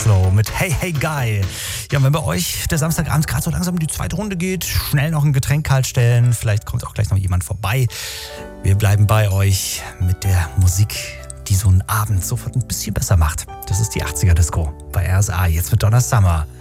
Flow mit Hey Hey Guy. Ja, und wenn bei euch der Samstagabend gerade so langsam in die zweite Runde geht, schnell noch ein Getränk kalt stellen, vielleicht kommt auch gleich noch jemand vorbei. Wir bleiben bei euch mit der Musik, die so einen Abend sofort ein bisschen besser macht. Das ist die 80er Disco bei RSA. Jetzt wird Donna Summer.